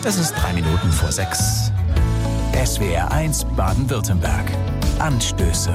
Es ist 6:03. SWR1 Baden-Württemberg. Anstöße.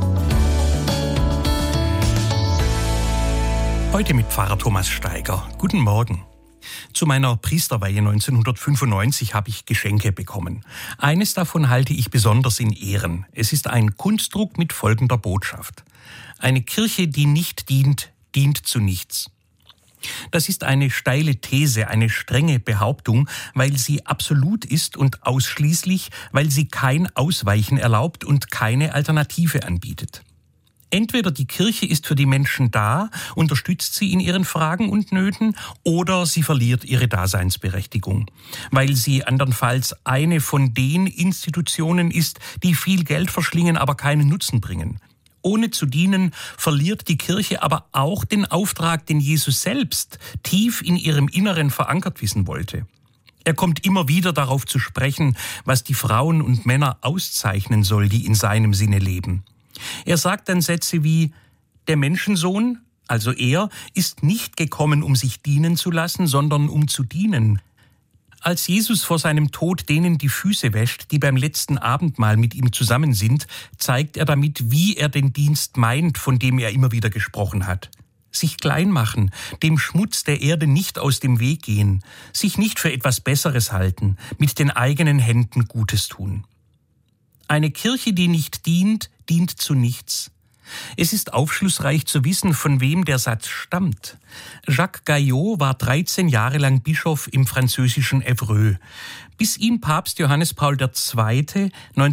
Heute mit Pfarrer Thomas Steiger. Guten Morgen. Zu meiner Priesterweihe 1995 habe ich Geschenke bekommen. Eines davon halte ich besonders in Ehren. Es ist ein Kunstdruck mit folgender Botschaft: Eine Kirche, die nicht dient, dient zu nichts. Das ist eine steile These, eine strenge Behauptung, weil sie absolut ist und ausschließlich, weil sie kein Ausweichen erlaubt und keine Alternative anbietet. Entweder die Kirche ist für die Menschen da, unterstützt sie in ihren Fragen und Nöten, oder sie verliert ihre Daseinsberechtigung, weil sie andernfalls eine von den Institutionen ist, die viel Geld verschlingen, aber keinen Nutzen bringen. Ohne zu dienen, verliert die Kirche aber auch den Auftrag, den Jesus selbst tief in ihrem Inneren verankert wissen wollte. Er kommt immer wieder darauf zu sprechen, was die Frauen und Männer auszeichnen soll, die in seinem Sinne leben. Er sagt dann Sätze wie: Der Menschensohn, also er, ist nicht gekommen, um sich dienen zu lassen, sondern um zu dienen. Als Jesus vor seinem Tod denen die Füße wäscht, die beim letzten Abendmahl mit ihm zusammen sind, zeigt er damit, wie er den Dienst meint, von dem er immer wieder gesprochen hat. Sich klein machen, dem Schmutz der Erde nicht aus dem Weg gehen, sich nicht für etwas Besseres halten, mit den eigenen Händen Gutes tun. Eine Kirche, die nicht dient, dient zu nichts. Es ist aufschlussreich zu wissen, von wem der Satz stammt. Jacques Gayot war 13 Jahre lang Bischof im französischen Évreux, bis ihn Papst Johannes Paul II.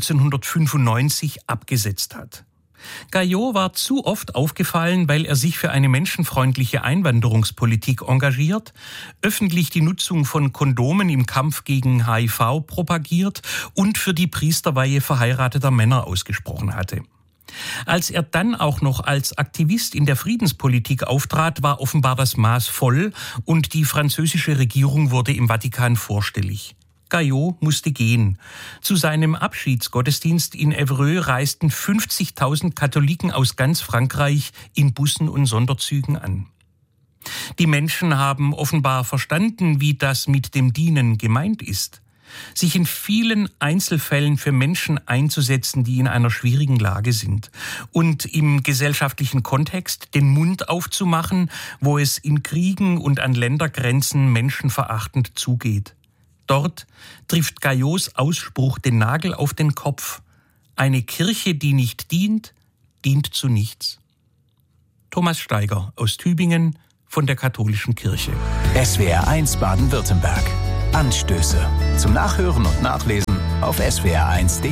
1995 abgesetzt hat. Gayot war zu oft aufgefallen, weil er sich für eine menschenfreundliche Einwanderungspolitik engagiert, öffentlich die Nutzung von Kondomen im Kampf gegen HIV propagiert und für die Priesterweihe verheirateter Männer ausgesprochen hatte. Als er dann auch noch als Aktivist in der Friedenspolitik auftrat, war offenbar das Maß voll und die französische Regierung wurde im Vatikan vorstellig. Gayot musste gehen. Zu seinem Abschiedsgottesdienst in Évreux reisten 50.000 Katholiken aus ganz Frankreich in Bussen und Sonderzügen an. Die Menschen haben offenbar verstanden, wie das mit dem Dienen gemeint ist. Sich in vielen Einzelfällen für Menschen einzusetzen, die in einer schwierigen Lage sind, und im gesellschaftlichen Kontext den Mund aufzumachen, wo es in Kriegen und an Ländergrenzen menschenverachtend zugeht. Dort trifft Gayots Ausspruch den Nagel auf den Kopf: Eine Kirche, die nicht dient, dient zu nichts. Thomas Steiger aus Tübingen von der Katholischen Kirche. SWR1 Baden-Württemberg. Anstöße. Zum Nachhören und Nachlesen auf swr1.de.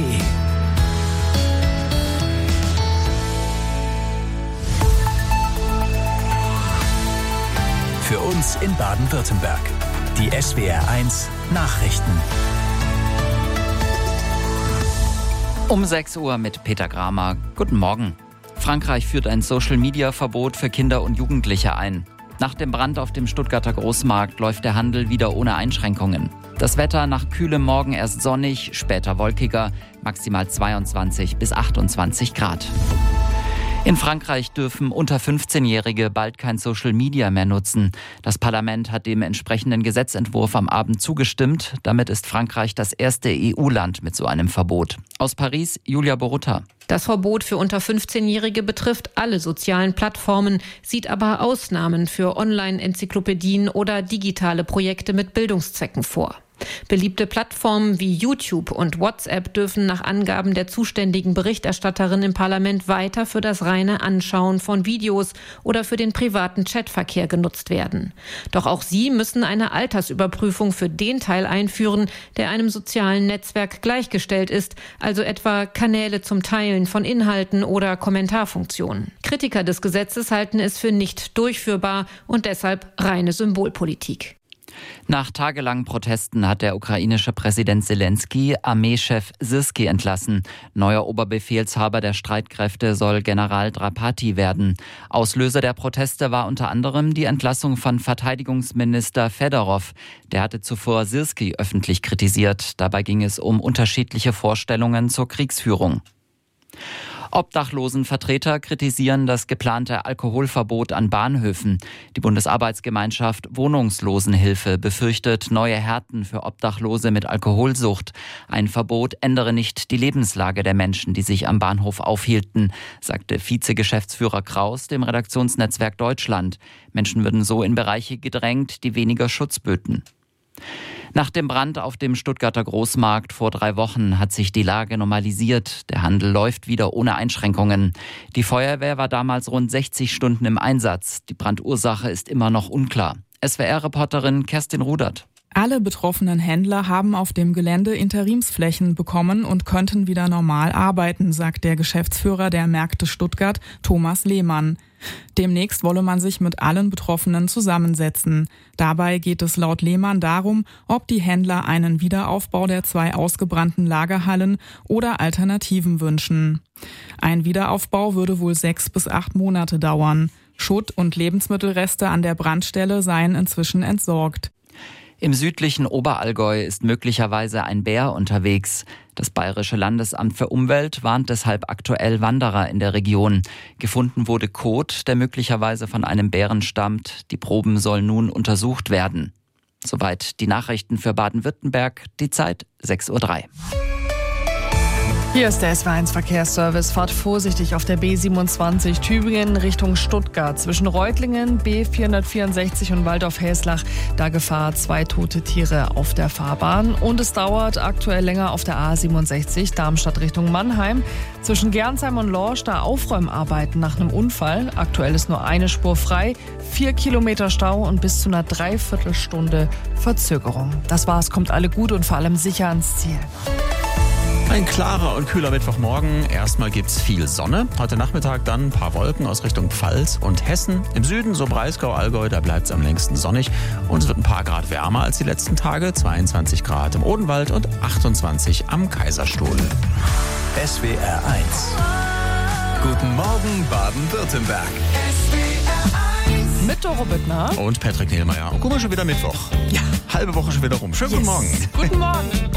Für uns in Baden-Württemberg. Die SWR1 Nachrichten. Um 6 Uhr mit Peter Gramer. Guten Morgen. Frankreich führt ein Social-Media-Verbot für Kinder und Jugendliche ein. Nach dem Brand auf dem Stuttgarter Großmarkt läuft der Handel wieder ohne Einschränkungen. Das Wetter: nach kühlem Morgen erst sonnig, später wolkiger, maximal 22 bis 28 Grad. In Frankreich dürfen unter 15-Jährige bald kein Social Media mehr nutzen. Das Parlament hat dem entsprechenden Gesetzentwurf am Abend zugestimmt. Damit ist Frankreich das erste EU-Land mit so einem Verbot. Aus Paris, Julia Borutta. Das Verbot für unter 15-Jährige betrifft alle sozialen Plattformen, sieht aber Ausnahmen für Online-Enzyklopädien oder digitale Projekte mit Bildungszwecken vor. Beliebte Plattformen wie YouTube und WhatsApp dürfen nach Angaben der zuständigen Berichterstatterin im Parlament weiter für das reine Anschauen von Videos oder für den privaten Chatverkehr genutzt werden. Doch auch sie müssen eine Altersüberprüfung für den Teil einführen, der einem sozialen Netzwerk gleichgestellt ist, also etwa Kanäle zum Teilen von Inhalten oder Kommentarfunktionen. Kritiker des Gesetzes halten es für nicht durchführbar und deshalb reine Symbolpolitik. Nach tagelangen Protesten hat der ukrainische Präsident Selenskyj Armeechef Syrskij entlassen. Neuer Oberbefehlshaber der Streitkräfte soll General Drapati werden. Auslöser der Proteste war unter anderem die Entlassung von Verteidigungsminister Fedorov. Der hatte zuvor Syrskij öffentlich kritisiert. Dabei ging es um unterschiedliche Vorstellungen zur Kriegsführung. Obdachlosenvertreter kritisieren das geplante Alkoholverbot an Bahnhöfen. Die Bundesarbeitsgemeinschaft Wohnungslosenhilfe befürchtet neue Härten für Obdachlose mit Alkoholsucht. Ein Verbot ändere nicht die Lebenslage der Menschen, die sich am Bahnhof aufhielten, sagte Vizegeschäftsführer Kraus dem Redaktionsnetzwerk Deutschland. Menschen würden so in Bereiche gedrängt, die weniger Schutz böten. Nach dem Brand auf dem Stuttgarter Großmarkt vor 3 Wochen hat sich die Lage normalisiert. Der Handel läuft wieder ohne Einschränkungen. Die Feuerwehr war damals rund 60 Stunden im Einsatz. Die Brandursache ist immer noch unklar. SWR-Reporterin Kerstin Rudert. Alle betroffenen Händler haben auf dem Gelände Interimsflächen bekommen und könnten wieder normal arbeiten, sagt der Geschäftsführer der Märkte Stuttgart, Thomas Lehmann. Demnächst wolle man sich mit allen Betroffenen zusammensetzen. Dabei geht es laut Lehmann darum, ob die Händler einen Wiederaufbau der 2 ausgebrannten Lagerhallen oder Alternativen wünschen. Ein Wiederaufbau würde wohl 6 bis 8 Monate dauern. Schutt und Lebensmittelreste an der Brandstelle seien inzwischen entsorgt. Im südlichen Oberallgäu ist möglicherweise ein Bär unterwegs. Das Bayerische Landesamt für Umwelt warnt deshalb aktuell Wanderer in der Region. Gefunden wurde Kot, der möglicherweise von einem Bären stammt. Die Proben sollen nun untersucht werden. Soweit die Nachrichten für Baden-Württemberg. Die Zeit 6:03 Uhr. Hier ist der SW1 Verkehrsservice. Fahrt vorsichtig auf der B27 Tübingen Richtung Stuttgart. Zwischen Reutlingen, B464 und Waldorf-Hälslach. Da Gefahr 2 tote Tiere auf der Fahrbahn. Und es dauert aktuell länger auf der A67 Darmstadt Richtung Mannheim. Zwischen Gernsheim und Lorsch da Aufräumarbeiten nach einem Unfall. Aktuell ist nur eine Spur frei. 4 Kilometer Stau und bis zu einer Dreiviertelstunde Verzögerung. Das war's. Kommt alle gut und vor allem sicher ans Ziel. Ein klarer und kühler Mittwochmorgen. Erstmal gibt's viel Sonne. Heute Nachmittag dann ein paar Wolken aus Richtung Pfalz und Hessen. Im Süden so Breisgau, Allgäu, da bleibt's am längsten sonnig. Und es wird ein paar Grad wärmer als die letzten Tage. 22 Grad im Odenwald und 28 am Kaiserstuhl. SWR 1. Guten Morgen Baden-Württemberg. Mit Doro Büttner Und Patrick Nehlmeier. Und guck mal, schon wieder Mittwoch. Ja, halbe Woche schon wieder rum. Schönen guten Morgen. Guten Morgen.